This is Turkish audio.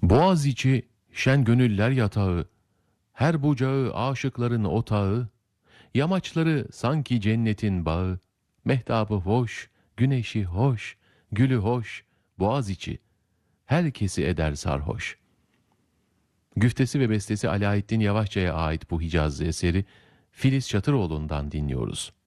Boğaziçi şen gönüller yatağı, her bucağı aşıkların otağı, yamaçları sanki cennetin bağı, mehtabı hoş, güneşi hoş, gülü hoş, Boğaziçi, herkesi eder sarhoş. Güftesi ve bestesi Alaeddin Yavaşça'ya ait bu Hicazlı eseri Filiz Çatıroğlu'ndan dinliyoruz.